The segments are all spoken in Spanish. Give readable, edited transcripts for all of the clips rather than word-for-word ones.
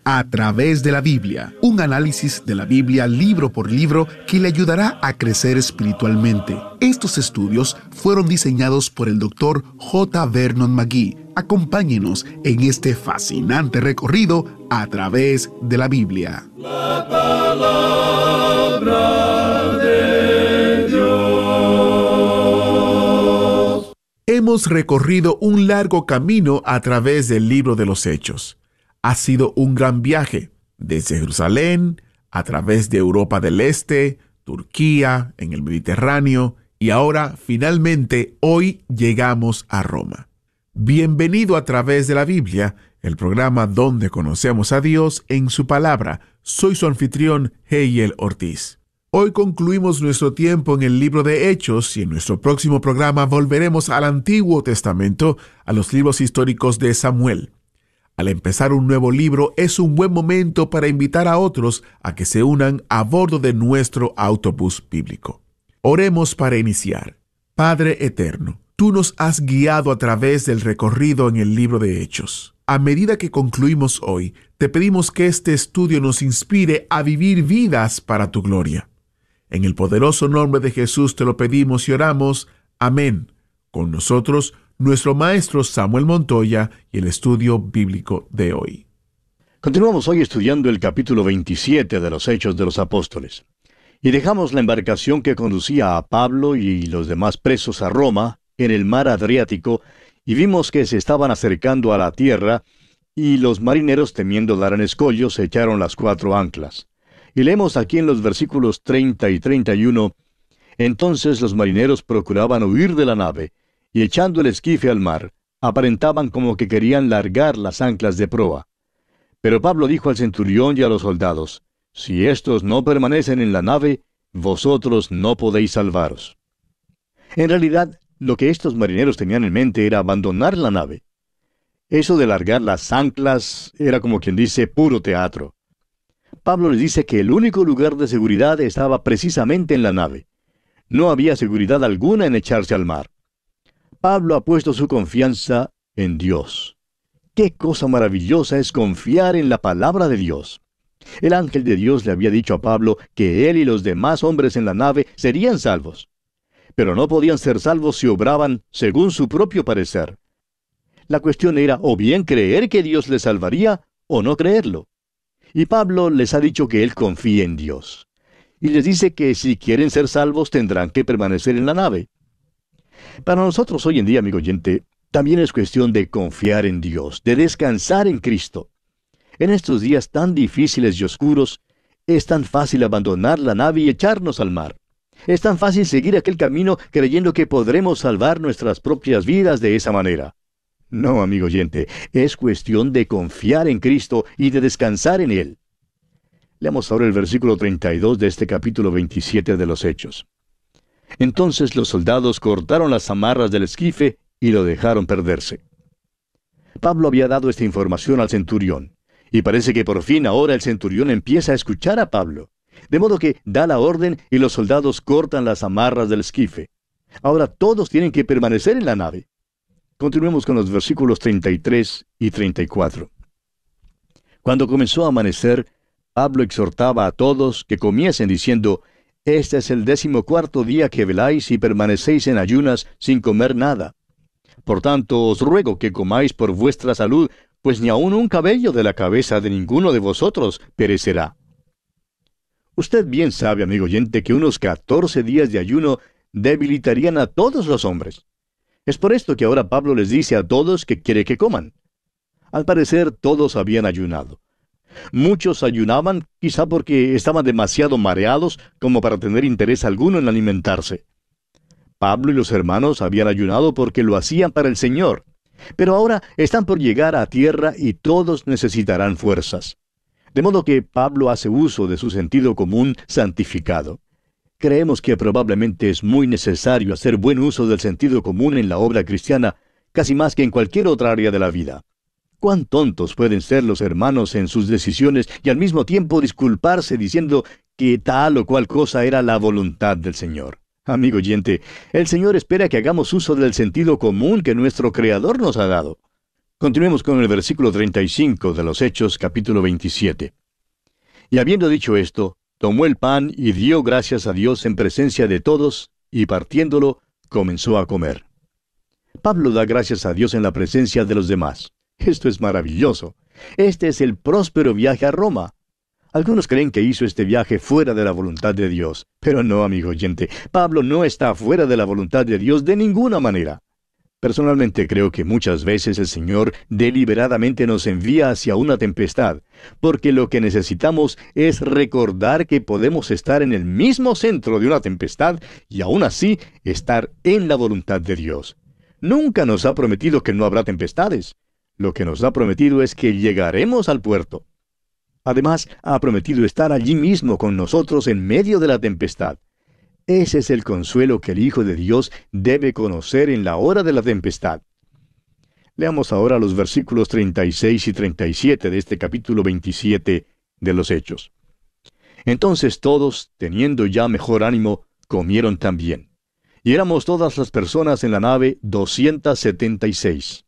A través de la Biblia, un análisis de la Biblia libro por libro que le ayudará a crecer espiritualmente. Estos estudios fueron diseñados por el Dr. J. Vernon McGee. Acompáñenos en este fascinante recorrido a través de la Biblia. La palabra de Dios. Hemos recorrido un largo camino a través del libro de los Hechos. Ha sido un gran viaje, desde Jerusalén, a través de Europa del Este, Turquía, en el Mediterráneo, y ahora, finalmente, hoy llegamos a Roma. Bienvenido a través de la Biblia, el programa donde conocemos a Dios en su palabra. Soy su anfitrión, Heiel Ortiz. Hoy concluimos nuestro tiempo en el libro de Hechos y en nuestro próximo programa volveremos al Antiguo Testamento, a los libros históricos de Samuel. Al empezar un nuevo libro es un buen momento para invitar a otros a que se unan a bordo de nuestro autobús bíblico. Oremos para iniciar. Padre eterno, tú nos has guiado a través del recorrido en el libro de Hechos. A medida que concluimos hoy, te pedimos que este estudio nos inspire a vivir vidas para tu gloria. En el poderoso nombre de Jesús te lo pedimos y oramos. Amén. Con nosotros, nuestro maestro Samuel Montoya y el estudio bíblico de hoy. Continuamos hoy estudiando el capítulo 27 de los Hechos de los Apóstoles. Y dejamos la embarcación que conducía a Pablo y los demás presos a Roma, en el mar Adriático, y vimos que se estaban acercando a la tierra, y los marineros, temiendo dar en escollos, echaron las 4 anclas. Y leemos aquí en los versículos 30 y 31, entonces los marineros procuraban huir de la nave, y echando el esquife al mar, aparentaban como que querían largar las anclas de proa. Pero Pablo dijo al centurión y a los soldados, si éstos no permanecen en la nave, vosotros no podéis salvaros. En realidad, lo que estos marineros tenían en mente era abandonar la nave. Eso de largar las anclas era, como quien dice, puro teatro. Pablo les dice que el único lugar de seguridad estaba precisamente en la nave. No había seguridad alguna en echarse al mar. Pablo ha puesto su confianza en Dios. ¡Qué cosa maravillosa es confiar en la palabra de Dios! El ángel de Dios le había dicho a Pablo que él y los demás hombres en la nave serían salvos. Pero no podían ser salvos si obraban según su propio parecer. La cuestión era o bien creer que Dios les salvaría o no creerlo. Y Pablo les ha dicho que él confía en Dios. Y les dice que si quieren ser salvos tendrán que permanecer en la nave. Para nosotros hoy en día, amigo oyente, también es cuestión de confiar en Dios, de descansar en Cristo. En estos días tan difíciles y oscuros, es tan fácil abandonar la nave y echarnos al mar. Es tan fácil seguir aquel camino creyendo que podremos salvar nuestras propias vidas de esa manera. No, amigo oyente, es cuestión de confiar en Cristo y de descansar en Él. Leamos ahora el versículo 32 de este capítulo 27 de los Hechos. Entonces los soldados cortaron las amarras del esquife y lo dejaron perderse. Pablo había dado esta información al centurión, y parece que por fin ahora el centurión empieza a escuchar a Pablo. De modo que da la orden y los soldados cortan las amarras del esquife. Ahora todos tienen que permanecer en la nave. Continuemos con los versículos 33 y 34. Cuando comenzó a amanecer, Pablo exhortaba a todos que comiesen diciendo, este es el 14º día que veláis y permanecéis en ayunas sin comer nada. Por tanto, os ruego que comáis por vuestra salud, pues ni aun un cabello de la cabeza de ninguno de vosotros perecerá. Usted bien sabe, amigo oyente, que unos 14 días de ayuno debilitarían a todos los hombres. Es por esto que ahora Pablo les dice a todos que quiere que coman. Al parecer, todos habían ayunado. Muchos ayunaban, quizá porque estaban demasiado mareados como para tener interés alguno en alimentarse. Pablo y los hermanos habían ayunado porque lo hacían para el Señor. Pero ahora están por llegar a tierra y todos necesitarán fuerzas. De modo que Pablo hace uso de su sentido común santificado. Creemos que probablemente es muy necesario hacer buen uso del sentido común en la obra cristiana, casi más que en cualquier otra área de la vida. Cuán tontos pueden ser los hermanos en sus decisiones y al mismo tiempo disculparse diciendo que tal o cual cosa era la voluntad del Señor. Amigo oyente, el Señor espera que hagamos uso del sentido común que nuestro Creador nos ha dado. Continuemos con el versículo 35 de los Hechos, capítulo 27. Y habiendo dicho esto, tomó el pan y dio gracias a Dios en presencia de todos, y partiéndolo, comenzó a comer. Pablo da gracias a Dios en la presencia de los demás. Esto es maravilloso. Este es el próspero viaje a Roma. Algunos creen que hizo este viaje fuera de la voluntad de Dios. Pero no, amigo oyente, Pablo no está fuera de la voluntad de Dios de ninguna manera. Personalmente creo que muchas veces el Señor deliberadamente nos envía hacia una tempestad, porque lo que necesitamos es recordar que podemos estar en el mismo centro de una tempestad y aún así estar en la voluntad de Dios. Nunca nos ha prometido que no habrá tempestades. Lo que nos ha prometido es que llegaremos al puerto. Además, ha prometido estar allí mismo con nosotros en medio de la tempestad. Ese es el consuelo que el Hijo de Dios debe conocer en la hora de la tempestad. Leamos ahora los versículos 36 y 37 de este capítulo 27 de los Hechos. Entonces todos, teniendo ya mejor ánimo, comieron también. Y éramos todas las personas en la nave 276.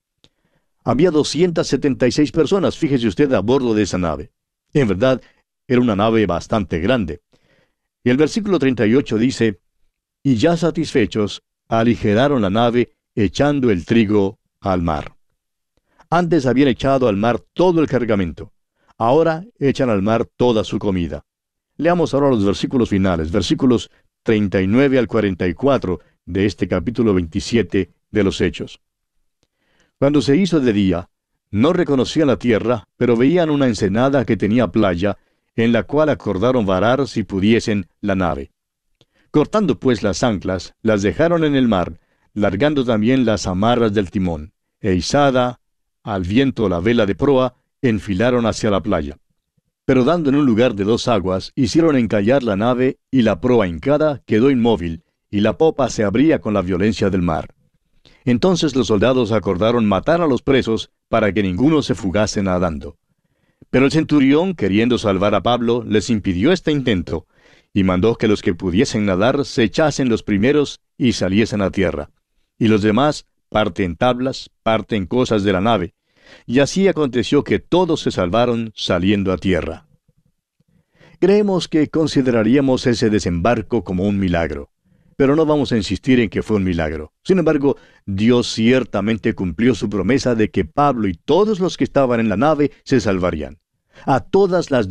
Había 276 personas, fíjese usted, a bordo de esa nave. En verdad, era una nave bastante grande. Y el versículo 38 dice, y ya satisfechos, aligeraron la nave, echando el trigo al mar. Antes habían echado al mar todo el cargamento. Ahora echan al mar toda su comida. Leamos ahora los versículos finales, versículos 39 al 44 de este capítulo 27 de los Hechos. Cuando se hizo de día, no reconocían la tierra, pero veían una ensenada que tenía playa, en la cual acordaron varar si pudiesen la nave. Cortando pues las anclas, las dejaron en el mar, largando también las amarras del timón, e izada al viento la vela de proa, enfilaron hacia la playa. Pero dando en un lugar de 2 aguas, hicieron encallar la nave, y la proa hincada quedó inmóvil, y la popa se abría con la violencia del mar. Entonces los soldados acordaron matar a los presos, para que ninguno se fugase nadando. Pero el centurión, queriendo salvar a Pablo, les impidió este intento, y mandó que los que pudiesen nadar se echasen los primeros y saliesen a tierra. Y los demás, parte en tablas, parte en cosas de la nave. Y así aconteció que todos se salvaron saliendo a tierra. Creemos que consideraríamos ese desembarco como un milagro. Pero no vamos a insistir en que fue un milagro. Sin embargo, Dios ciertamente cumplió su promesa de que Pablo y todos los que estaban en la nave se salvarían. A todas las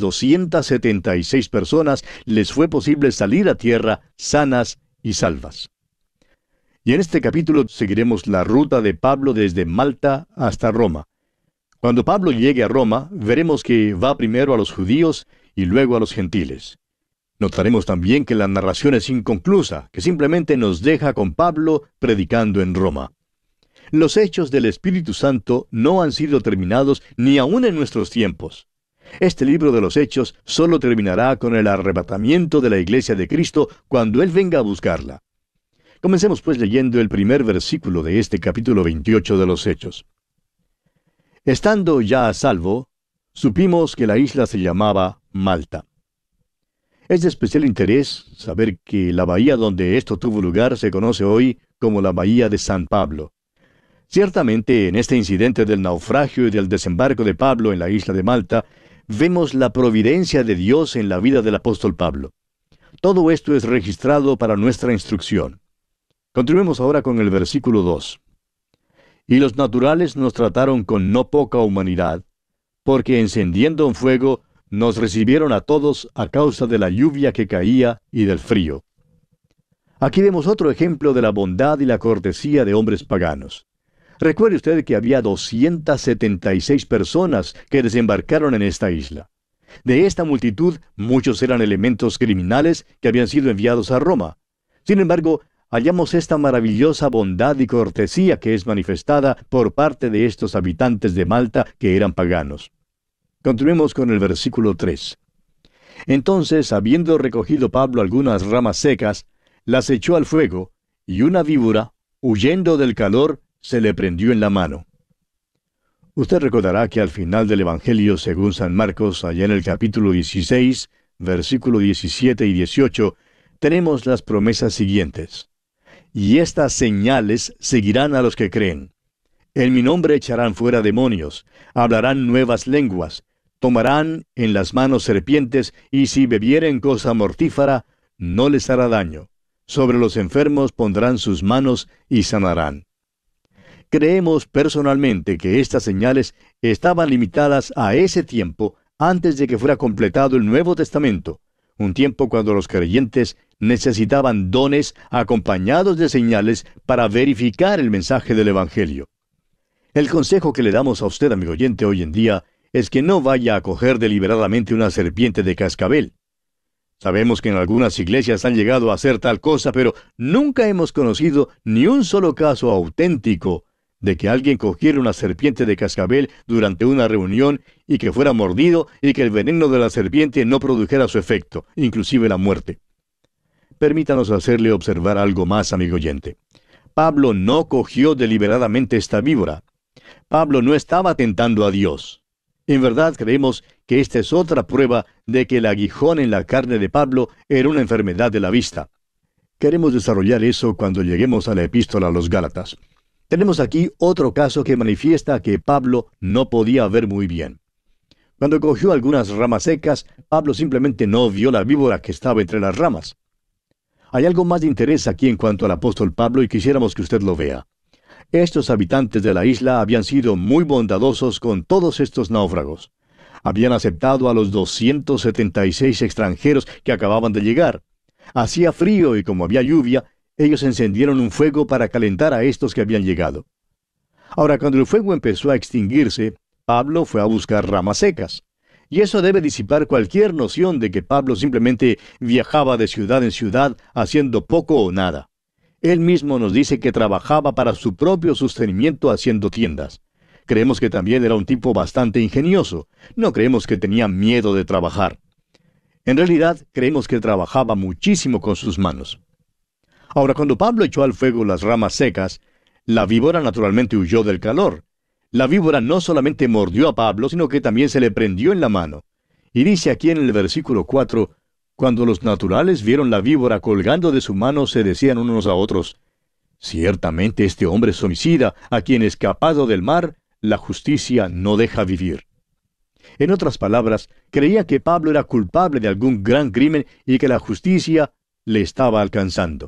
276 personas les fue posible salir a tierra sanas y salvas. Y en este capítulo seguiremos la ruta de Pablo desde Malta hasta Roma. Cuando Pablo llegue a Roma, veremos que va primero a los judíos y luego a los gentiles. Notaremos también que la narración es inconclusa, que simplemente nos deja con Pablo predicando en Roma. Los hechos del Espíritu Santo no han sido terminados ni aún en nuestros tiempos. Este libro de los Hechos solo terminará con el arrebatamiento de la Iglesia de Cristo cuando Él venga a buscarla. Comencemos pues leyendo el primer versículo de este capítulo 28 de los Hechos. Estando ya a salvo, supimos que la isla se llamaba Malta. Es de especial interés saber que la bahía donde esto tuvo lugar se conoce hoy como la Bahía de San Pablo. Ciertamente, en este incidente del naufragio y del desembarco de Pablo en la isla de Malta, vemos la providencia de Dios en la vida del apóstol Pablo. Todo esto es registrado para nuestra instrucción. Continuemos ahora con el versículo 2. Y los naturales nos trataron con no poca humanidad, porque encendiendo un fuego, nos recibieron a todos a causa de la lluvia que caía y del frío. Aquí vemos otro ejemplo de la bondad y la cortesía de hombres paganos. Recuerde usted que había 276 personas que desembarcaron en esta isla. De esta multitud, muchos eran elementos criminales que habían sido enviados a Roma. Sin embargo, hallamos esta maravillosa bondad y cortesía que es manifestada por parte de estos habitantes de Malta que eran paganos. Continuemos con el versículo 3. Entonces, habiendo recogido Pablo algunas ramas secas, las echó al fuego, y una víbora, huyendo del calor, se le prendió en la mano. Usted recordará que al final del Evangelio según San Marcos, allá en el capítulo 16, versículo 17 y 18, tenemos las promesas siguientes. Y estas señales seguirán a los que creen. En mi nombre echarán fuera demonios, hablarán nuevas lenguas, tomarán en las manos serpientes, y si bebieren cosa mortífera, no les hará daño. Sobre los enfermos pondrán sus manos y sanarán. Creemos personalmente que estas señales estaban limitadas a ese tiempo antes de que fuera completado el Nuevo Testamento, un tiempo cuando los creyentes necesitaban dones acompañados de señales para verificar el mensaje del Evangelio. El consejo que le damos a usted, amigo oyente, hoy en día es que no vaya a coger deliberadamente una serpiente de cascabel. Sabemos que en algunas iglesias han llegado a hacer tal cosa, pero nunca hemos conocido ni un solo caso auténtico de que alguien cogiera una serpiente de cascabel durante una reunión y que fuera mordido y que el veneno de la serpiente no produjera su efecto, inclusive la muerte. Permítanos hacerle observar algo más, amigo oyente. Pablo no cogió deliberadamente esta víbora. Pablo no estaba tentando a Dios. En verdad creemos que esta es otra prueba de que el aguijón en la carne de Pablo era una enfermedad de la vista. Queremos desarrollar eso cuando lleguemos a la epístola a los Gálatas. Tenemos aquí otro caso que manifiesta que Pablo no podía ver muy bien. Cuando cogió algunas ramas secas, Pablo simplemente no vio la víbora que estaba entre las ramas. Hay algo más de interés aquí en cuanto al apóstol Pablo y quisiéramos que usted lo vea. Estos habitantes de la isla habían sido muy bondadosos con todos estos náufragos. Habían aceptado a los 276 extranjeros que acababan de llegar. Hacía frío y como había lluvia, ellos encendieron un fuego para calentar a estos que habían llegado. Ahora, cuando el fuego empezó a extinguirse, Pablo fue a buscar ramas secas. Y eso debe disipar cualquier noción de que Pablo simplemente viajaba de ciudad en ciudad haciendo poco o nada. Él mismo nos dice que trabajaba para su propio sostenimiento haciendo tiendas. Creemos que también era un tipo bastante ingenioso. No creemos que tenía miedo de trabajar. En realidad, creemos que trabajaba muchísimo con sus manos. Ahora, cuando Pablo echó al fuego las ramas secas, la víbora naturalmente huyó del calor. La víbora no solamente mordió a Pablo, sino que también se le prendió en la mano. Y dice aquí en el versículo 4, cuando los naturales vieron la víbora colgando de su mano, se decían unos a otros, ciertamente este hombre es homicida, a quien escapado del mar, la justicia no deja vivir. En otras palabras, creía que Pablo era culpable de algún gran crimen y que la justicia le estaba alcanzando.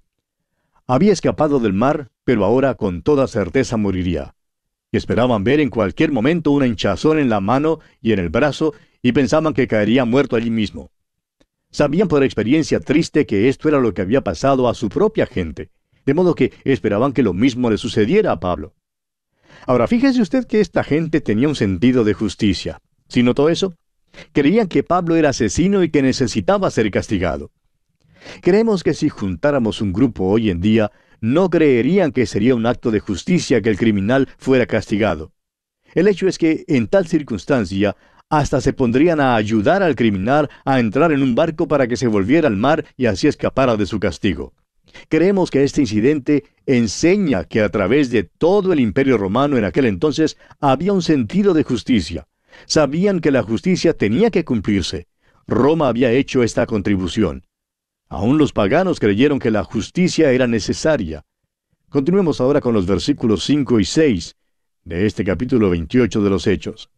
Había escapado del mar, pero ahora con toda certeza moriría. Y esperaban ver en cualquier momento una hinchazón en la mano y en el brazo, y pensaban que caería muerto allí mismo. Sabían por experiencia triste que esto era lo que había pasado a su propia gente, de modo que esperaban que lo mismo le sucediera a Pablo. Ahora, fíjese usted que esta gente tenía un sentido de justicia. ¿Sí notó eso? Creían que Pablo era asesino y que necesitaba ser castigado. Creemos que si juntáramos un grupo hoy en día, no creerían que sería un acto de justicia que el criminal fuera castigado. El hecho es que, en tal circunstancia, hasta se pondrían a ayudar al criminal a entrar en un barco para que se volviera al mar y así escapara de su castigo. Creemos que este incidente enseña que a través de todo el Imperio Romano en aquel entonces había un sentido de justicia. Sabían que la justicia tenía que cumplirse. Roma había hecho esta contribución. Aún los paganos creyeron que la justicia era necesaria. Continuemos ahora con los versículos 5 y 6 de este capítulo 28 de los Hechos.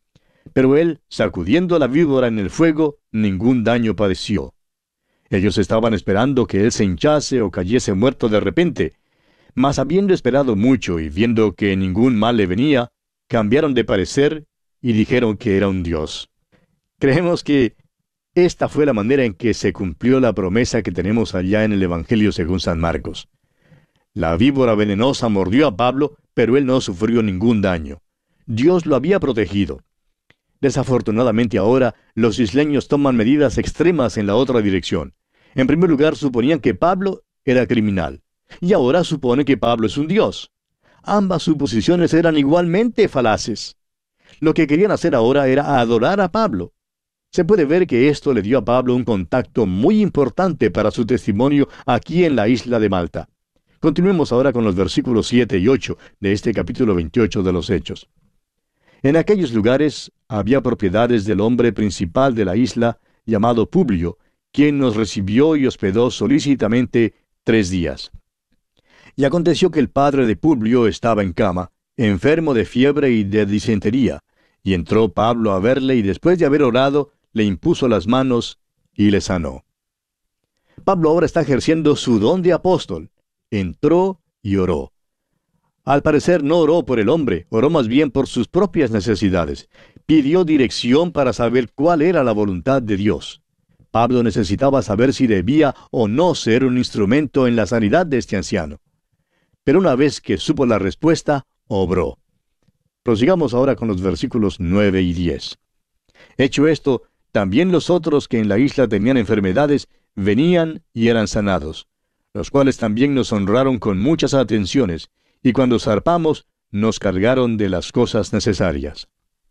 Pero él, sacudiendo la víbora en el fuego, ningún daño padeció. Ellos estaban esperando que él se hinchase o cayese muerto de repente, mas habiendo esperado mucho y viendo que ningún mal le venía, cambiaron de parecer y dijeron que era un dios. Creemos que esta fue la manera en que se cumplió la promesa que tenemos allá en el Evangelio según San Marcos. La víbora venenosa mordió a Pablo, pero él no sufrió ningún daño. Dios lo había protegido. Desafortunadamente ahora, los isleños toman medidas extremas en la otra dirección. En primer lugar, suponían que Pablo era criminal, y ahora supone que Pablo es un dios. Ambas suposiciones eran igualmente falaces. Lo que querían hacer ahora era adorar a Pablo. Se puede ver que esto le dio a Pablo un contacto muy importante para su testimonio aquí en la isla de Malta. Continuemos ahora con los versículos 7 y 8 de este capítulo 28 de los Hechos. En aquellos lugares había propiedades del hombre principal de la isla, llamado Publio, quien nos recibió y hospedó solícitamente 3 días. Y aconteció que el padre de Publio estaba en cama, enfermo de fiebre y de disentería, y entró Pablo a verle, y después de haber orado, le impuso las manos y le sanó. Pablo ahora está ejerciendo su don de apóstol. Entró y oró. Al parecer no oró por el hombre, oró más bien por sus propias necesidades. Pidió dirección para saber cuál era la voluntad de Dios. Pablo necesitaba saber si debía o no ser un instrumento en la sanidad de este anciano. Pero una vez que supo la respuesta, obró. Prosigamos ahora con los versículos 9 y 10. Hecho esto, también los otros que en la isla tenían enfermedades venían y eran sanados, los cuales también nos honraron con muchas atenciones, y cuando zarpamos, nos cargaron de las cosas necesarias.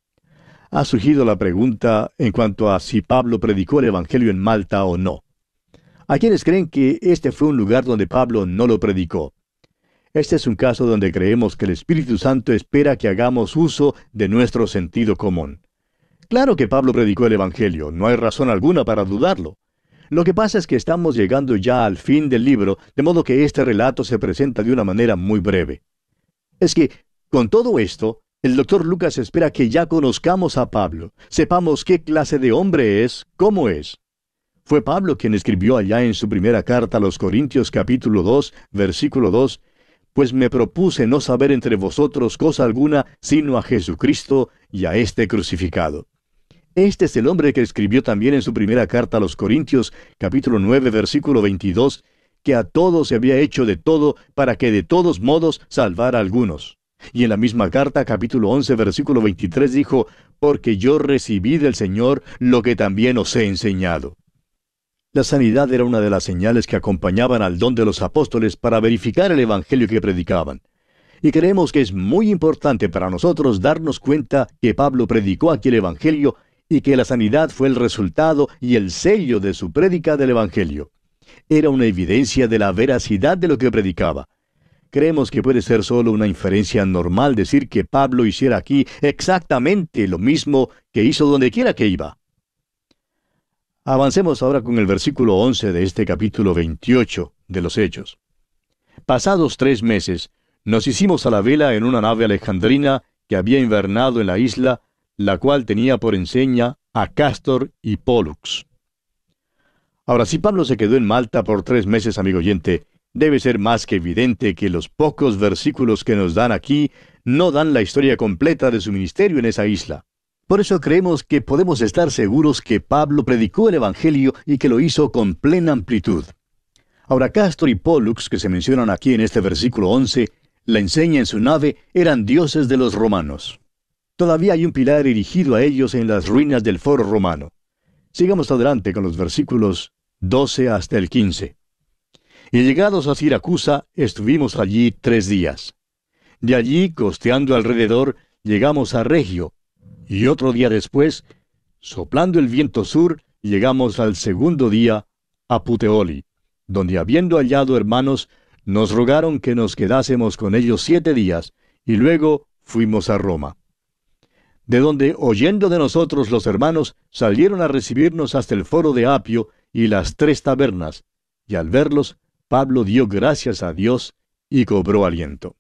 Ha surgido la pregunta en cuanto a si Pablo predicó el Evangelio en Malta o no. Hay quienes creen que este fue un lugar donde Pablo no lo predicó. Este es un caso donde creemos que el Espíritu Santo espera que hagamos uso de nuestro sentido común. Claro que Pablo predicó el Evangelio, no hay razón alguna para dudarlo. Lo que pasa es que estamos llegando ya al fin del libro, de modo que este relato se presenta de una manera muy breve. Es que, con todo esto, el doctor Lucas espera que ya conozcamos a Pablo, sepamos qué clase de hombre es, cómo es. Fue Pablo quien escribió allá en su primera carta a los Corintios capítulo 2, versículo 2, «Pues me propuse no saber entre vosotros cosa alguna, sino a Jesucristo y a este crucificado». Este es el hombre que escribió también en su primera carta a los Corintios, capítulo 9, versículo 22, que a todos se había hecho de todo para que de todos modos salvara a algunos. Y en la misma carta, capítulo 11, versículo 23, dijo, «Porque yo recibí del Señor lo que también os he enseñado». La sanidad era una de las señales que acompañaban al don de los apóstoles para verificar el evangelio que predicaban. Y creemos que es muy importante para nosotros darnos cuenta que Pablo predicó aquí el evangelio y que la sanidad fue el resultado y el sello de su prédica del evangelio. Era una evidencia de la veracidad de lo que predicaba. Creemos que puede ser solo una inferencia normal decir que Pablo hiciera aquí exactamente lo mismo que hizo donde quiera que iba. Avancemos ahora con el versículo 11 de este capítulo 28 de los Hechos. Pasados 3 meses, nos hicimos a la vela en una nave alejandrina que había invernado en la isla, la cual tenía por enseña a Cástor y Pólux. Ahora, si Pablo se quedó en Malta por 3 meses, amigo oyente, debe ser más que evidente que los pocos versículos que nos dan aquí no dan la historia completa de su ministerio en esa isla. Por eso creemos que podemos estar seguros que Pablo predicó el Evangelio y que lo hizo con plena amplitud. Ahora, Cástor y Pólux, que se mencionan aquí en este versículo 11, la enseña en su nave, eran dioses de los romanos. Todavía hay un pilar erigido a ellos en las ruinas del foro romano. Sigamos adelante con los versículos 12 hasta el 15. Y llegados a Siracusa, estuvimos allí 3 días. De allí, costeando alrededor, llegamos a Regio, y otro día después, soplando el viento sur, llegamos al segundo día a Puteoli, donde habiendo hallado hermanos, nos rogaron que nos quedásemos con ellos 7 días, y luego fuimos a Roma. De donde, oyendo de nosotros los hermanos, salieron a recibirnos hasta el foro de Apio y las 3 tabernas, y al verlos, Pablo dio gracias a Dios y cobró aliento.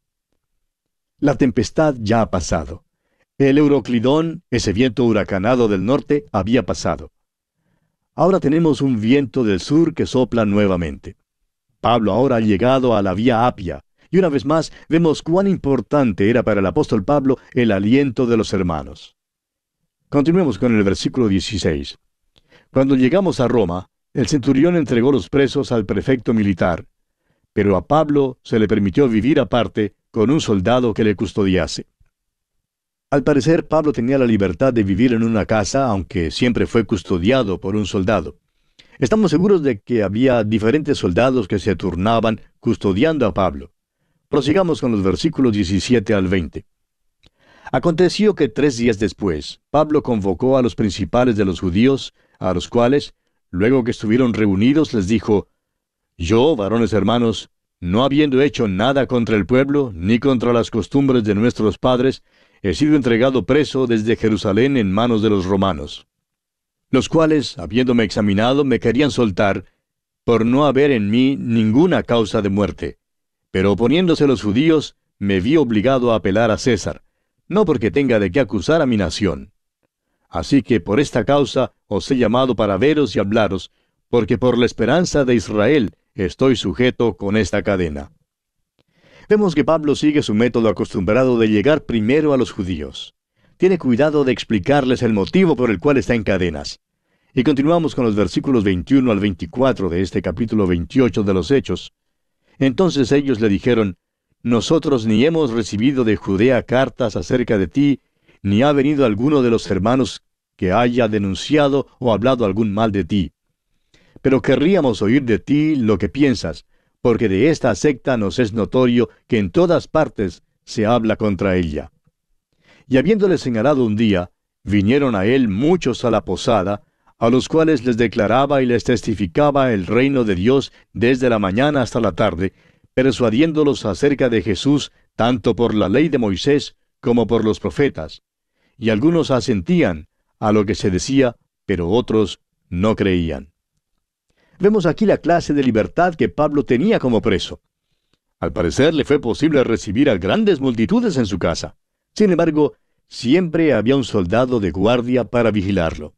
La tempestad ya ha pasado. El Euroclidón, ese viento huracanado del norte, había pasado. Ahora tenemos un viento del sur que sopla nuevamente. Pablo ahora ha llegado a la vía Apia, y una vez más vemos cuán importante era para el apóstol Pablo el aliento de los hermanos. Continuemos con el versículo 16. Cuando llegamos a Roma, el centurión entregó los presos al prefecto militar, pero a Pablo se le permitió vivir aparte con un soldado que le custodiase. Al parecer, Pablo tenía la libertad de vivir en una casa, aunque siempre fue custodiado por un soldado. Estamos seguros de que había diferentes soldados que se turnaban custodiando a Pablo. Prosigamos con los versículos 17 al 20. Aconteció que 3 días después, Pablo convocó a los principales de los judíos, a los cuales, luego que estuvieron reunidos, les dijo, «Yo, varones hermanos, no habiendo hecho nada contra el pueblo, ni contra las costumbres de nuestros padres, he sido entregado preso desde Jerusalén en manos de los romanos, los cuales, habiéndome examinado, me querían soltar, por no haber en mí ninguna causa de muerte. Pero oponiéndose los judíos, me vi obligado a apelar a César, no porque tenga de qué acusar a mi nación. Así que por esta causa os he llamado para veros y hablaros, porque por la esperanza de Israel estoy sujeto con esta cadena. Vemos que Pablo sigue su método acostumbrado de llegar primero a los judíos. Tiene cuidado de explicarles el motivo por el cual está en cadenas. Y continuamos con los versículos 21 al 24 de este capítulo 28 de los Hechos. Entonces ellos le dijeron: nosotros ni hemos recibido de Judea cartas acerca de ti, ni ha venido alguno de los hermanos que haya denunciado o hablado algún mal de ti. Pero querríamos oír de ti lo que piensas, porque de esta secta nos es notorio que en todas partes se habla contra ella. Y habiéndole señalado un día, vinieron a él muchos a la posada, a los cuales les declaraba y les testificaba el reino de Dios desde la mañana hasta la tarde, persuadiéndolos acerca de Jesús, tanto por la ley de Moisés como por los profetas. Y algunos asentían a lo que se decía, pero otros no creían. Vemos aquí la clase de libertad que Pablo tenía como preso. Al parecer le fue posible recibir a grandes multitudes en su casa. Sin embargo, siempre había un soldado de guardia para vigilarlo.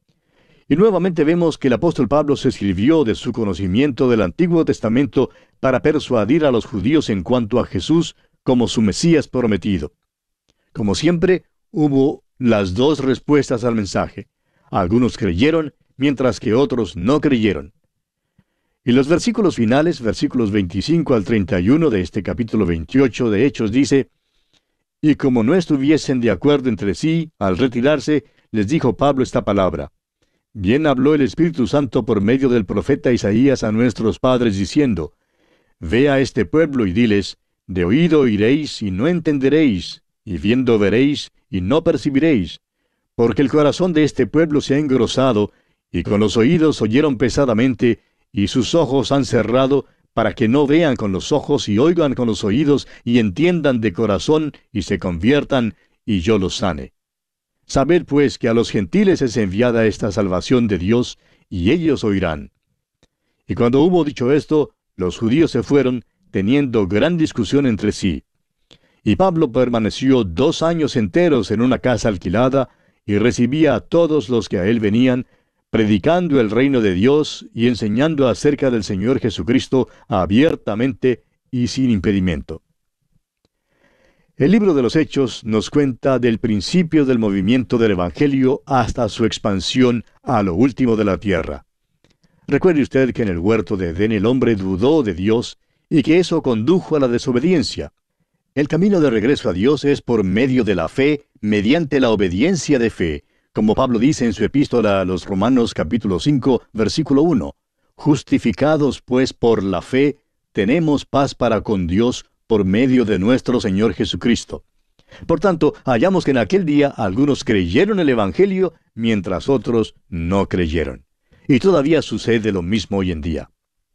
Y nuevamente vemos que el apóstol Pablo se sirvió de su conocimiento del Antiguo Testamento para persuadir a los judíos en cuanto a Jesús como su Mesías prometido. Como siempre, hubo las dos respuestas al mensaje. Algunos creyeron, mientras que otros no creyeron. Y los versículos finales, versículos 25 al 31 de este capítulo 28 de Hechos, dice: y como no estuviesen de acuerdo entre sí, al retirarse, les dijo Pablo esta palabra: bien habló el Espíritu Santo por medio del profeta Isaías a nuestros padres, diciendo: ve a este pueblo y diles, de oído oiréis y no entenderéis, y viendo veréis y no percibiréis, porque el corazón de este pueblo se ha engrosado, y con los oídos oyeron pesadamente, y sus ojos han cerrado, para que no vean con los ojos y oigan con los oídos, y entiendan de corazón, y se conviertan, y yo los sane. Sabed pues que a los gentiles es enviada esta salvación de Dios, y ellos oirán. Y cuando hubo dicho esto, los judíos se fueron, teniendo gran discusión entre sí. Y Pablo permaneció 2 años enteros en una casa alquilada, y recibía a todos los que a él venían, predicando el reino de Dios y enseñando acerca del Señor Jesucristo abiertamente y sin impedimento. El libro de los Hechos nos cuenta del principio del movimiento del Evangelio hasta su expansión a lo último de la tierra. Recuerde usted que en el huerto de Edén el hombre dudó de Dios y que eso condujo a la desobediencia. El camino de regreso a Dios es por medio de la fe, mediante la obediencia de fe, como Pablo dice en su epístola a los Romanos capítulo 5, versículo 1. Justificados pues por la fe, tenemos paz para con Dios por medio de nuestro Señor Jesucristo. Por tanto, hallamos que en aquel día algunos creyeron el Evangelio, mientras otros no creyeron. Y todavía sucede lo mismo hoy en día.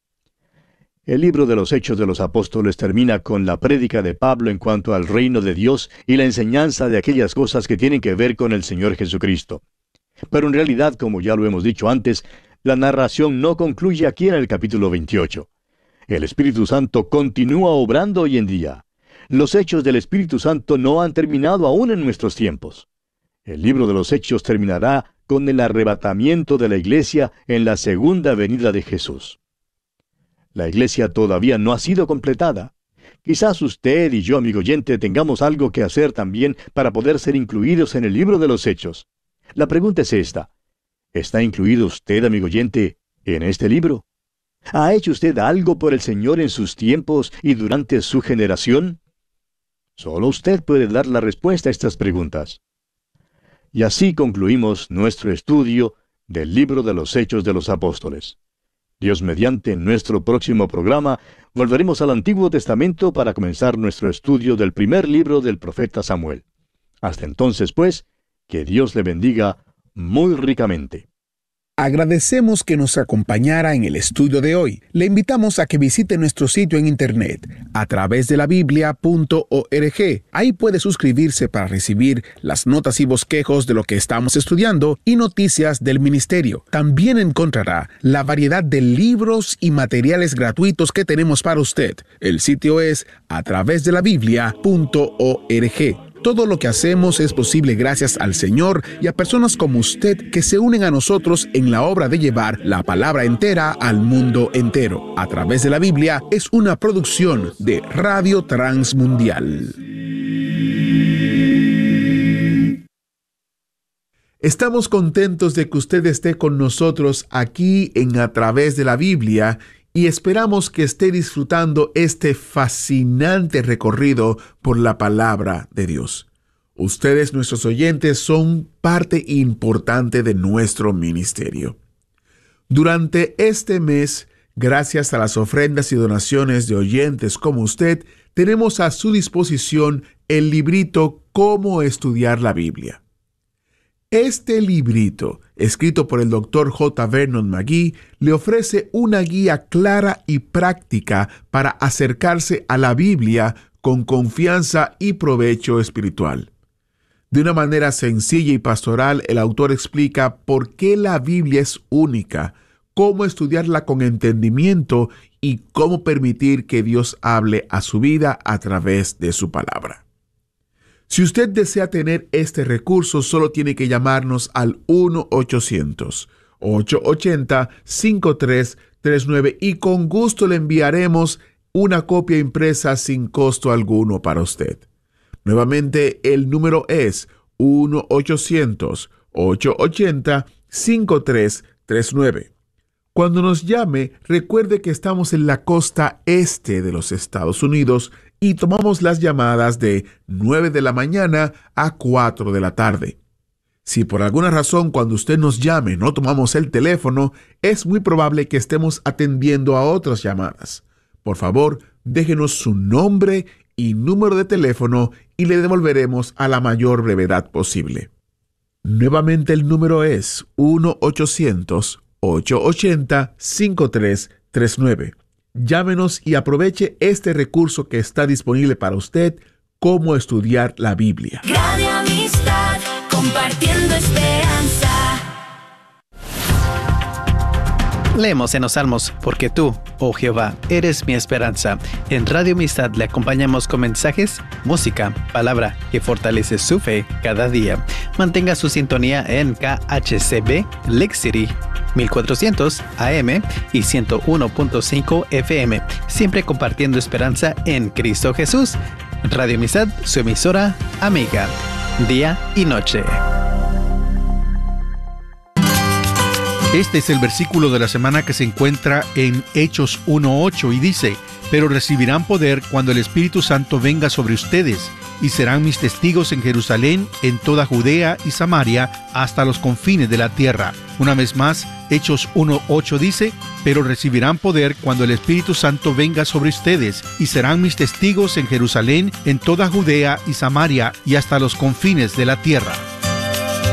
El libro de los Hechos de los Apóstoles termina con la prédica de Pablo en cuanto al reino de Dios y la enseñanza de aquellas cosas que tienen que ver con el Señor Jesucristo. Pero en realidad, como ya lo hemos dicho antes, la narración no concluye aquí en el capítulo 28. El Espíritu Santo continúa obrando hoy en día. Los hechos del Espíritu Santo no han terminado aún en nuestros tiempos. El libro de los Hechos terminará con el arrebatamiento de la iglesia en la segunda venida de Jesús. La iglesia todavía no ha sido completada. Quizás usted y yo, amigo oyente, tengamos algo que hacer también para poder ser incluidos en el libro de los Hechos. La pregunta es esta: ¿está incluido usted, amigo oyente, en este libro? ¿Ha hecho usted algo por el Señor en sus tiempos y durante su generación? Solo usted puede dar la respuesta a estas preguntas. Y así concluimos nuestro estudio del libro de los Hechos de los Apóstoles. Dios mediante, en nuestro próximo programa, volveremos al Antiguo Testamento para comenzar nuestro estudio del primer libro del profeta Samuel. Hasta entonces, pues, que Dios le bendiga muy ricamente. Agradecemos que nos acompañara en el estudio de hoy. Le invitamos a que visite nuestro sitio en internet a través de la biblia.org. Ahí puede suscribirse para recibir las notas y bosquejos de lo que estamos estudiando y noticias del ministerio. También encontrará la variedad de libros y materiales gratuitos que tenemos para usted. El sitio es a través de la biblia.org. Todo lo que hacemos es posible gracias al Señor y a personas como usted que se unen a nosotros en la obra de llevar la palabra entera al mundo entero. A través de la Biblia es una producción de Radio Transmundial. Estamos contentos de que usted esté con nosotros aquí en A través de la Biblia y esperamos que esté disfrutando este fascinante recorrido por la palabra de Dios. Ustedes, nuestros oyentes, son parte importante de nuestro ministerio. Durante este mes, gracias a las ofrendas y donaciones de oyentes como usted, tenemos a su disposición el librito Cómo estudiar la Biblia. Este librito, escrito por el Dr. J. Vernon McGee, le ofrece una guía clara y práctica para acercarse a la Biblia con confianza y provecho espiritual. De una manera sencilla y pastoral, el autor explica por qué la Biblia es única, cómo estudiarla con entendimiento y cómo permitir que Dios hable a su vida a través de su palabra. Si usted desea tener este recurso, solo tiene que llamarnos al 1-800-880-5339 y con gusto le enviaremos una copia impresa sin costo alguno para usted. Nuevamente, el número es 1-800-880-5339. Cuando nos llame, recuerde que estamos en la costa este de los Estados Unidos y tomamos las llamadas de 9 de la mañana a 4 de la tarde. Si por alguna razón cuando usted nos llame no tomamos el teléfono, es muy probable que estemos atendiendo a otras llamadas. Por favor, déjenos su nombre y número de teléfono y le devolveremos a la mayor brevedad posible. Nuevamente el número es 1-800-880-5339. Llámenos y aproveche este recurso que está disponible para usted, Cómo estudiar la Biblia. Radio Amistad, compartiendo esperanza. Leemos en los Salmos, porque tú, oh Jehová, eres mi esperanza. En Radio Amistad le acompañamos con mensajes, música, palabra que fortalece su fe cada día. Mantenga su sintonía en KHCB, Lake City, 1400 AM y 101.5 FM. Siempre compartiendo esperanza en Cristo Jesús. Radio Amistad, su emisora amiga, día y noche. Este es el versículo de la semana que se encuentra en Hechos 1:8 y dice: pero recibirán poder cuando el Espíritu Santo venga sobre ustedes, y serán mis testigos en Jerusalén, en toda Judea y Samaria, hasta los confines de la tierra. Una vez más, Hechos 1:8 dice: pero recibirán poder cuando el Espíritu Santo venga sobre ustedes, y serán mis testigos en Jerusalén, en toda Judea y Samaria, y hasta los confines de la tierra.